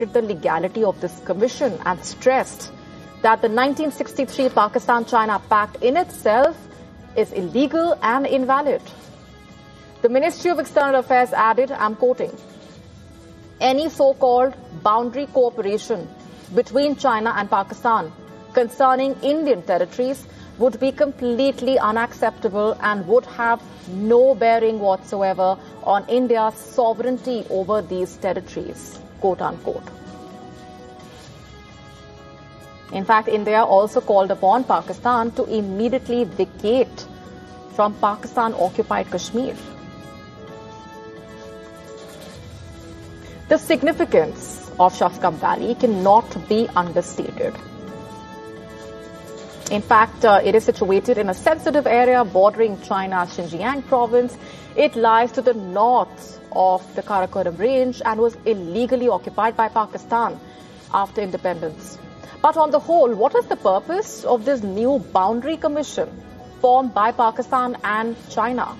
the legality of this commission and stressed that the 1963 Pakistan-China Pact in itself is illegal and invalid. The Ministry of External Affairs added, I'm quoting, any so-called boundary cooperation between China and Pakistan concerning Indian territories would be completely unacceptable and would have no bearing whatsoever on India's sovereignty over these territories, quote unquote. In fact, India also called upon Pakistan to immediately vacate from Pakistan-occupied Kashmir. The significance of Shakskam Valley cannot be understated. In fact, it is situated in a sensitive area bordering China's Xinjiang province. It lies to the north of the Karakoram range and was illegally occupied by Pakistan after independence. But on the whole, what is the purpose of this new boundary commission formed by Pakistan and China?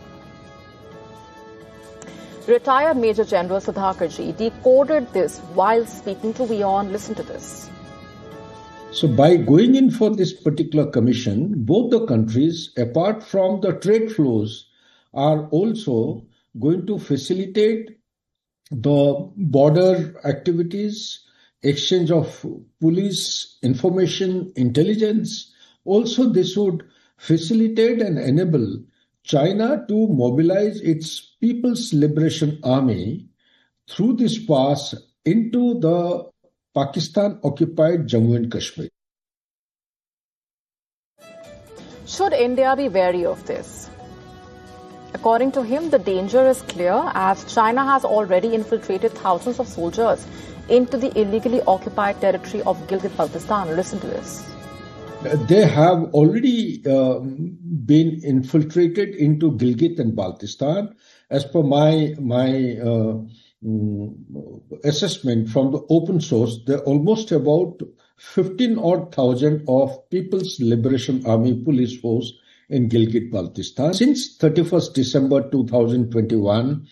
Retired Major General Sudhakarji decoded this while speaking to WION. Listen to this. So by going in for this particular commission, both the countries, apart from the trade flows, are also going to facilitate the border activities, exchange of police information, intelligence. Also, this would facilitate and enable China to mobilize its People's Liberation Army through this pass into the Pakistan-occupied Jammu and Kashmir. Should India be wary of this? According to him, the danger is clear as China has already infiltrated thousands of soldiers into the illegally occupied territory of Gilgit-Baltistan. Listen to this. They have already been infiltrated into Gilgit and Baltistan. As per my assessment from the open source, there are almost about 15,000 of People's Liberation Army police force in Gilgit-Baltistan. Since 31st December 2021,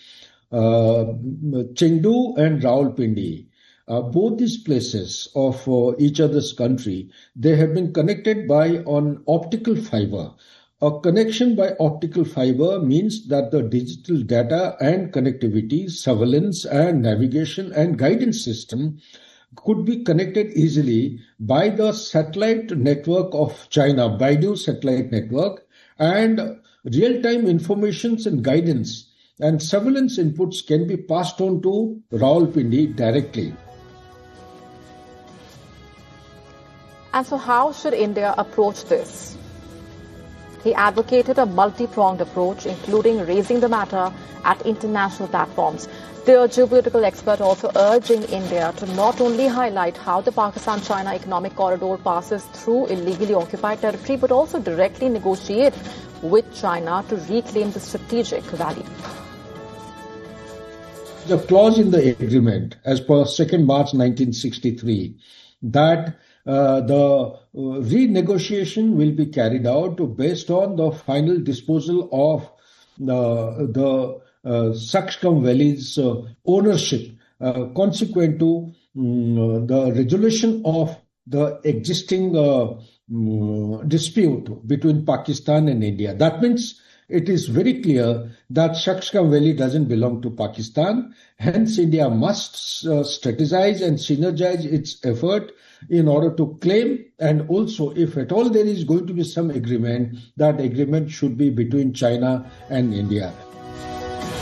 Chengdu and Rawalpindi, both these places of each other's country, they have been connected by on optical fiber. A connection by optical fiber means that the digital data and connectivity, surveillance and navigation and guidance system could be connected easily by the satellite network of China, Baidu satellite network, and real-time informations and guidance and surveillance inputs can be passed on to Rawalpindi directly. And so how should India approach this? He advocated a multi-pronged approach, including raising the matter at international platforms. The geopolitical expert also urging India to not only highlight how the Pakistan-China economic corridor passes through illegally occupied territory, but also directly negotiate with China to reclaim the strategic valley. The clause in the agreement, as per 2nd March 1963, that the renegotiation will be carried out based on the final disposal of the Shakskam Valley's ownership consequent to the resolution of the existing dispute between Pakistan and India. That means it is very clear that Shakskam Valley doesn't belong to Pakistan. Hence, India must strategize and synergize its effort in order to claim, and also if at all there is going to be some agreement, that agreement should be between China and India.